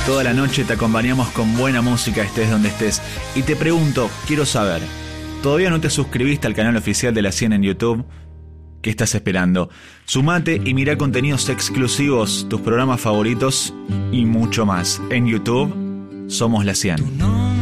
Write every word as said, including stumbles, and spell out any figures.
Toda la noche te acompañamos con buena música, estés donde estés. Y te pregunto, quiero saber, ¿todavía no te suscribiste al canal oficial de La cien en YouTube? ¿Qué estás esperando? Sumate y mira contenidos exclusivos, tus programas favoritos y mucho más. En YouTube, somos La cien.